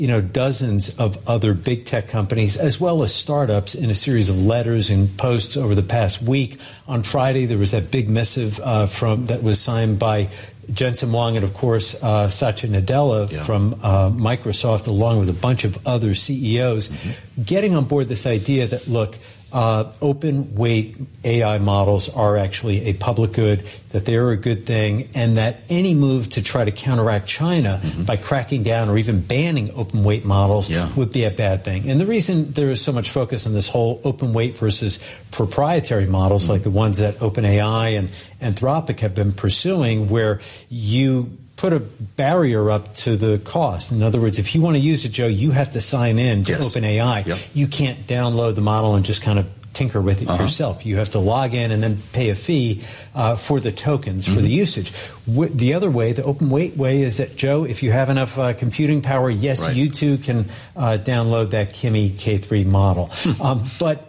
dozens of other big tech companies as well as startups in a series of letters and posts over the past week. On Friday, there was that big missive that was signed by Jensen Huang and, of course, Satya Nadella from Microsoft, along with a bunch of other CEOs, getting on board this idea that, look, open weight AI models are actually a public good, that they're a good thing, and that any move to try to counteract China by cracking down or even banning open weight models would be a bad thing. And the reason there is so much focus on this whole open weight versus proprietary models like the ones that OpenAI and Anthropic have been pursuing, where you put a barrier up to the cost. In other words, if you want to use it, Joe, you have to sign in to OpenAI. You can't download the model and just kind of tinker with it yourself. You have to log in and then pay a fee for the tokens, for the usage. The other way, the open weight way, is that, Joe, if you have enough computing power, you too can download that Kimi K3 model. But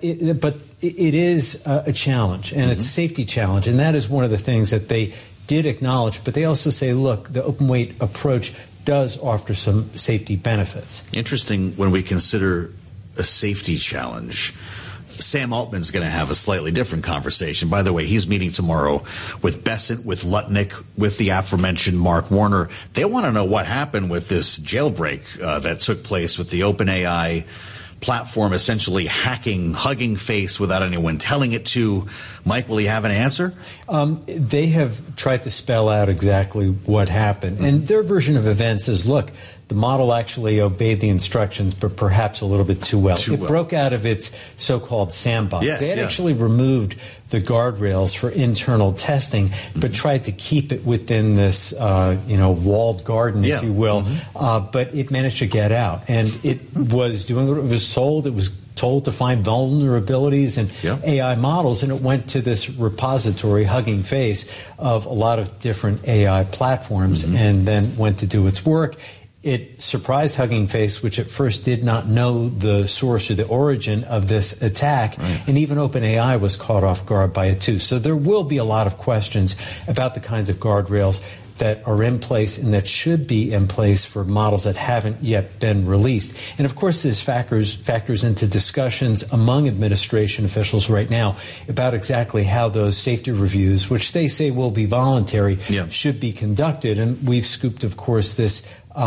it is a challenge, and it's a safety challenge, and that is one of the things that they did acknowledge, but they also say, look, the open weight approach does offer some safety benefits. Interesting when we consider a safety challenge. Sam Altman's going to have a slightly different conversation. By the way, he's meeting tomorrow with Bessent, with Lutnick, with the aforementioned Mark Warner. They want to know what happened with this jailbreak that took place with the OpenAI platform, essentially hacking Hugging Face without anyone telling it to. Mike, will he have an answer? They have tried to spell out exactly what happened. And their version of events is, look, the model actually obeyed the instructions, but perhaps a little bit too well. It broke out of its so-called sandbox. They had actually removed the guardrails for internal testing, but tried to keep it within this, walled garden, if you will. But it managed to get out, and it was doing what it was told. It was told to find vulnerabilities in AI models, and it went to this repository, Hugging Face, of a lot of different AI platforms, and then went to do its work. It surprised Hugging Face, which at first did not know the source or the origin of this attack, and even OpenAI was caught off guard by it too. So there will be a lot of questions about the kinds of guardrails that are in place and that should be in place for models that haven't yet been released. And of course, this factors into discussions among administration officials right now about exactly how those safety reviews, which they say will be voluntary, should be conducted. And we've scooped, of course, this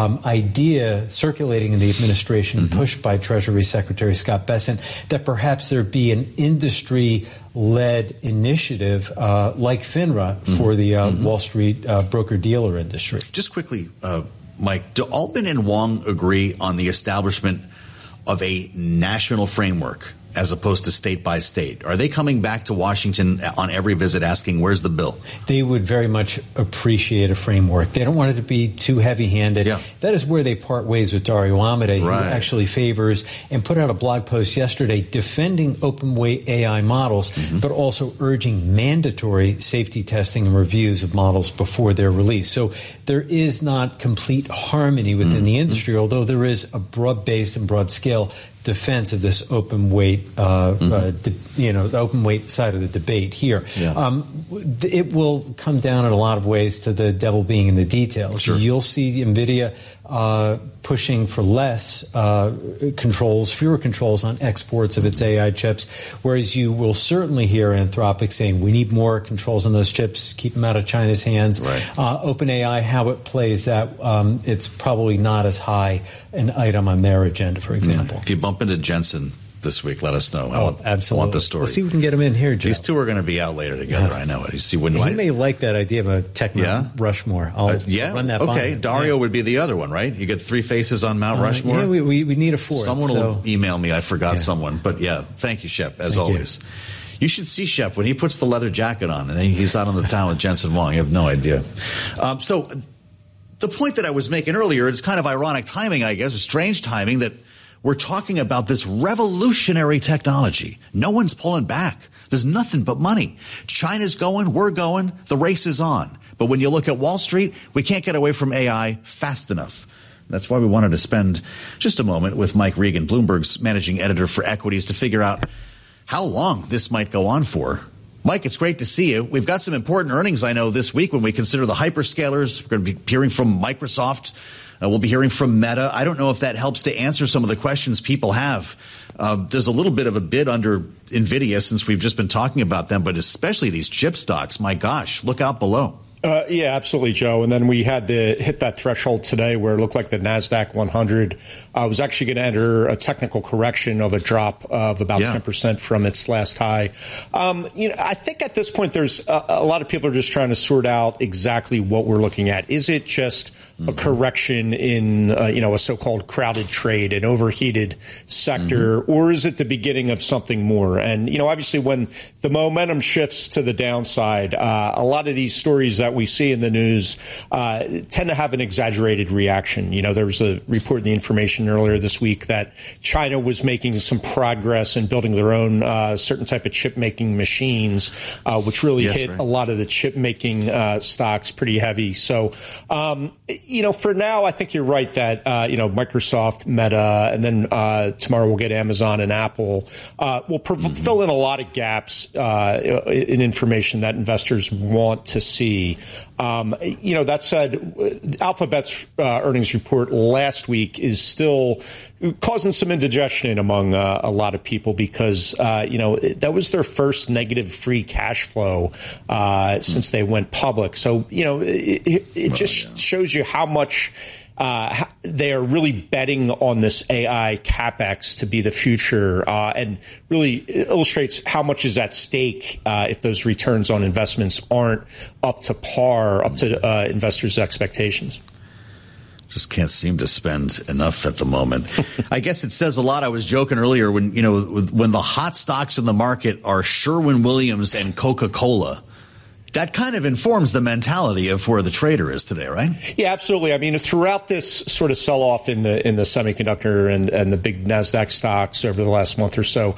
idea circulating in the administration, pushed by Treasury Secretary Scott Bessent, that perhaps there be an industry-led initiative like FINRA for the Wall Street broker-dealer industry. Just quickly, Mike, do Altman and Wang agree on the establishment of a national framework as opposed to state by state? Are they coming back to Washington on every visit asking, where's the bill? They would very much appreciate a framework. They don't want it to be too heavy-handed. That is where they part ways with Dario Amodei, who actually favors and put out a blog post yesterday defending open weight AI models, but also urging mandatory safety testing and reviews of models before they're released. So there is not complete harmony within the industry, although there is a broad-based and broad-scale defense of this open weight, the open weight side of the debate here. It will come down in a lot of ways to the devil being in the details. You'll see NVIDIA pushing for less controls, fewer controls on exports of its AI chips, whereas you will certainly hear Anthropic saying we need more controls on those chips, keep them out of China's hands. OpenAI, how it plays that, it's probably not as high an item on their agenda, for example. If you bump into Jensen this week, let us know. Absolutely. I want the story. We'll see if we can get him in here, Joe. These two are going to be out later together. I know it. You see, he may like that idea of a techno Rushmore. I'll run that by him. Dario would be the other one, right? You get three faces on Mount Rushmore. Yeah, we need a fourth. Someone will email me. I forgot someone. But thank you, Shep, as always. You should see Shep when he puts the leather jacket on and he's out on the town with Jensen Huang. You have no idea. So the point that I was making earlier is kind of ironic timing, I guess, or strange timing, that we're talking about this revolutionary technology. No one's pulling back. There's nothing but money. China's going, we're going, the race is on. But when you look at Wall Street, we can't get away from AI fast enough. That's why we wanted to spend just a moment with Mike Regan, Bloomberg's managing editor for equities, to figure out how long this might go on for. Mike, it's great to see you. We've got some important earnings, I know, this week when we consider the hyperscalers. We're going to be hearing from Microsoft We'll be hearing from Meta. I don't know if that helps to answer some of the questions people have. There's a little bit of a bid under NVIDIA since we've just been talking about them, but especially these chip stocks. My gosh, look out below. Yeah, absolutely, Joe. And then we had to hit that threshold today where it looked like the NASDAQ 100 was actually going to enter a technical correction of a drop of about 10% from its last high. I think at this point there's a lot of people are just trying to sort out exactly what we're looking at. Is it just a correction in, a so-called crowded trade, an overheated sector, or is it the beginning of something more? And, obviously when the momentum shifts to the downside, a lot of these stories that we see in the news tend to have an exaggerated reaction. There was a report in the Information earlier this week that China was making some progress in building their own certain type of chip-making machines, which really hit a lot of the chip-making stocks pretty heavy. So, for now, I think you're right that, Microsoft, Meta, and then tomorrow we'll get Amazon and Apple will fill in a lot of gaps in information that investors want to see. That said, Alphabet's earnings report last week is still causing some indigestion among a lot of people because, that was their first negative free cash flow since they went public. So, it just shows you how much they are really betting on this AI CapEx to be the future, and really illustrates how much is at stake if those returns on investments aren't up to par, up to investors' expectations. Just can't seem to spend enough at the moment. I guess it says a lot. I was joking earlier when the hot stocks in the market are Sherwin-Williams and Coca-Cola. That kind of informs the mentality of where the trader is today, right? Yeah, absolutely. I mean, throughout this sort of sell-off in the semiconductor and the big NASDAQ stocks over the last month or so,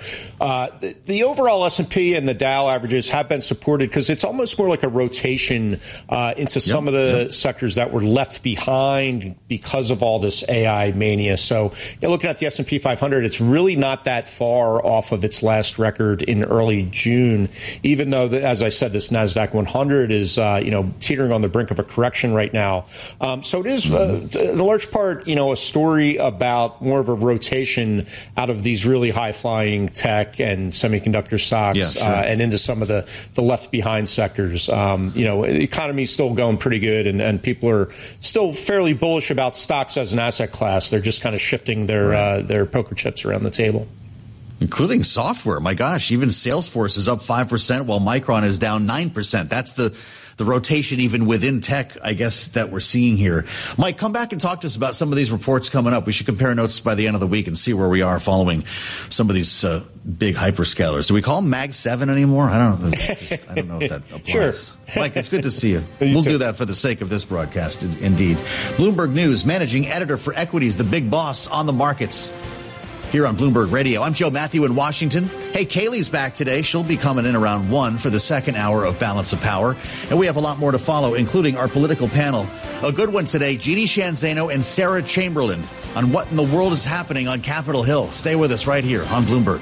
the overall S&P and the Dow averages have been supported because it's almost more like a rotation into some of the sectors that were left behind because of all this AI mania. So looking at the S&P 500, it's really not that far off of its last record in early June, even though, as I said, this NASDAQ 100 is, teetering on the brink of a correction right now. So it is, in large part, a story about more of a rotation out of these really high-flying tech and semiconductor stocks and into some of the left-behind sectors. The economy's still going pretty good, and people are still fairly bullish about stocks as an asset class. They're just kind of shifting their poker chips around the table. Including software. My gosh, even Salesforce is up 5% while Micron is down 9%. That's the rotation even within tech, I guess, that we're seeing here. Mike, come back and talk to us about some of these reports coming up. We should compare notes by the end of the week and see where we are following some of these big hyperscalers. Do we call them Mag 7 anymore? I don't know if that applies. Sure. Mike, it's good to see you. We'll do that for the sake of this broadcast, indeed. Bloomberg News, managing editor for equities, the big boss on the markets. Here on Bloomberg Radio, I'm Joe Matthew in Washington. Hey, Kaylee's back today. She'll be coming in around 1 for the second hour of Balance of Power. And we have a lot more to follow, including our political panel. A good one today, Jeannie Sheehan Zaino and Sarah Chamberlain on what in the world is happening on Capitol Hill. Stay with us right here on Bloomberg.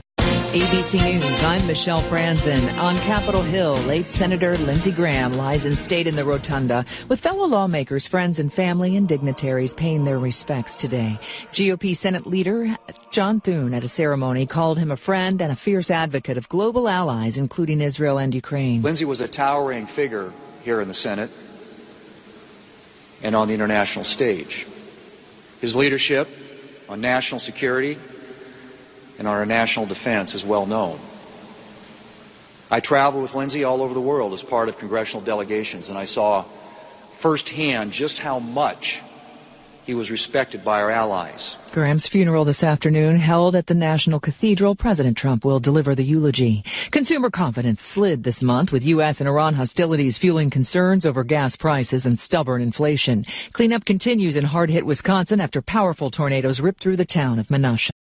ABC News, I'm Michelle Franzen. On Capitol Hill, late Senator Lindsey Graham lies in state in the rotunda with fellow lawmakers, friends, and family and dignitaries paying their respects today. GOP Senate leader John Thune at a ceremony called him a friend and a fierce advocate of global allies, including Israel and Ukraine. Lindsey was a towering figure here in the Senate and on the international stage. His leadership on national security and our national defense is well known. I traveled with Lindsey all over the world as part of congressional delegations, and I saw firsthand just how much he was respected by our allies. Graham's funeral this afternoon, held at the National Cathedral. President Trump will deliver the eulogy. Consumer confidence slid this month, with U.S. and Iran hostilities fueling concerns over gas prices and stubborn inflation. Cleanup continues in hard-hit Wisconsin after powerful tornadoes ripped through the town of Menasha.